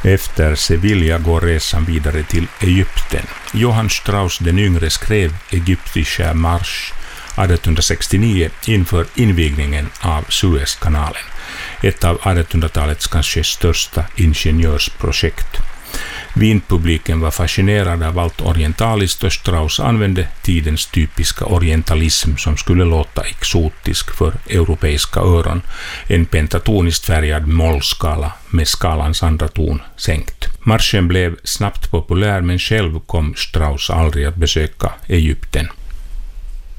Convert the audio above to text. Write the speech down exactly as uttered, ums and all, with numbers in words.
Efter Sevilla går resan vidare till Egypten. Johann Strauss den yngre skrev Egyptische Marsch arton sextionio inför invigningen av Suezkanalen, ett av artonhundratalets kanske största ingenjörsprojekt. Wienpubliken var fascinerad av allt orientaliskt och Strauss använde tidens typiska orientalism som skulle låta exotisk för europeiska öron, en pentatoniskt färgad mollskala med skalans andra ton sänkt. Marschen blev snabbt populär, men själv kom Strauss aldrig att besöka Egypten.